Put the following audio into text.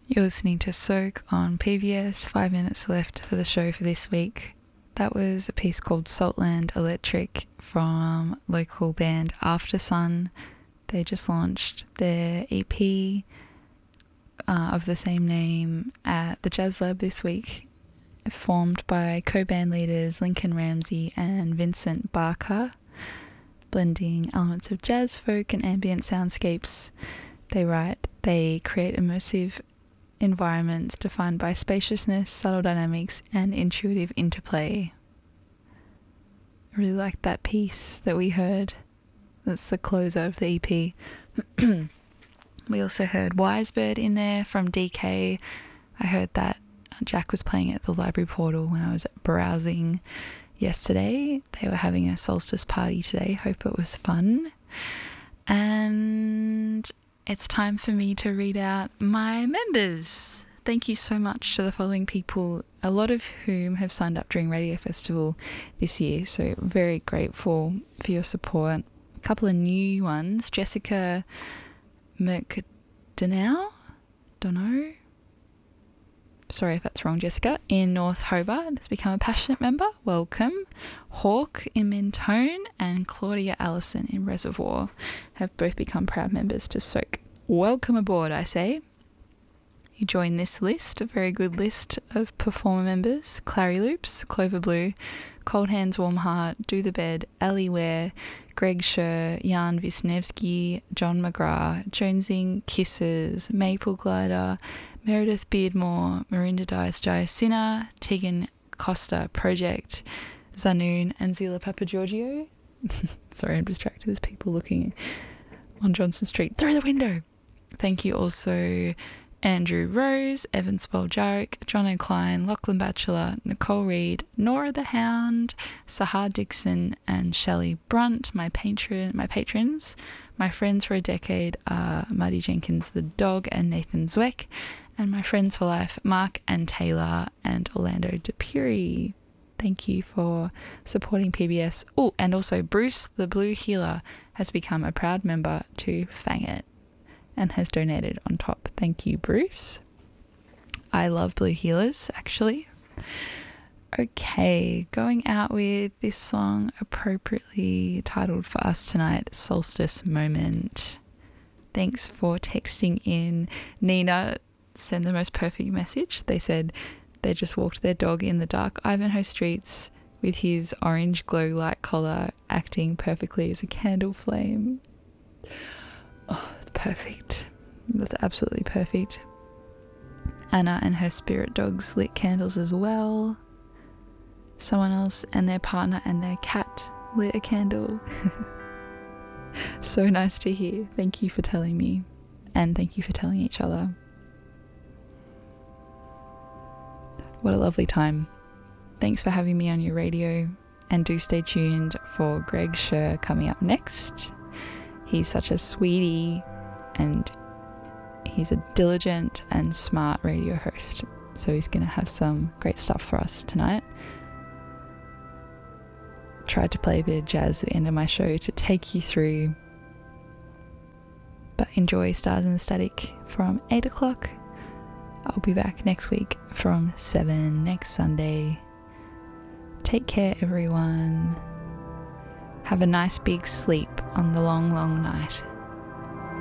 You're listening to Soak on PBS. 5 minutes left for the show for this week. That was a piece called Saltland Electric from local band Aftersun. They just launched their EP of the same name at the Jazz Lab this week, formed by co-band leaders Lincoln Ramsey and Vincent Barker, blending elements of jazz, folk and ambient soundscapes. They create immersive environments defined by spaciousness, subtle dynamics and intuitive interplay. I really like that piece that we heard. That's the closer of the EP. We also heard Wisebird in there from DK. I heard that Jack was playing it at the library portal when I was browsing yesterday. They were having a solstice party today. Hope it was fun. And it's time for me to read out my members. Thank you so much to the following people, a lot of whom have signed up during Radio Festival this year. So very grateful for your support. A couple of new ones. Jessica McDonnell, sorry if that's wrong, Jessica, in North Hobart has become a passionate member. Welcome. Hawk in Mentone and Claudia Allison in Reservoir have both become proud members to Soak. Welcome aboard, I say. You join this list, a very good list of performer members: Clary Loops, Clover Blue, Cold Hands Warm Heart, Do the Bed, Ali Ware, Greg Scher, Jan Wisniewski, John McGrath, Jonesing, Kisses, Maple Glider, Meredith Beardmore, Marinda Dias Jayasina, Tegan Costa Project, Zanoon and Zila Papagiorgio. Sorry, I'm distracted. There's people looking on Johnson Street through the window. Thank you also Andrew Rose, Evan Spoljaric, John O'Klein, Lachlan Batchelor, Nicole Reid, Nora the Hound, Sahar Dixon and Shelley Brunt, my patrons. My friends for a decade are Muddy Jenkins the dog and Nathan Zweck, and my friends for life, Mark and Taylor and Orlando DePury. Thank you for supporting PBS. Oh, and also Bruce the Blue Healer has become a proud member to Fang It and has donated on top. Thank you, Bruce. I love Blue Healers, actually. Okay, going out with this song appropriately titled for us tonight, Solstice Moment. Thanks for texting in. Nina sent the most perfect message. They said they just walked their dog in the dark Ivanhoe streets with his orange glow light collar acting perfectly as a candle flame. Oh, it's perfect. That's absolutely perfect. Anna and her spirit dogs lit candles as well. Someone else and their partner and their cat lit a candle. So nice to hear. Thank you for telling me, and thank you for telling each other. What a lovely time. Thanks for having me on your radio, and do stay tuned for Greg Scher coming up next. He's such a sweetie and he's a diligent and smart radio host, so he's going to have some great stuff for us tonight. Tried to play a bit of jazz at the end of my show to take you through, but enjoy Stars in the Static from 8 o'clock. I'll be back next week from 7 next Sunday. Take care, everyone. Have a nice big sleep on the long, long night.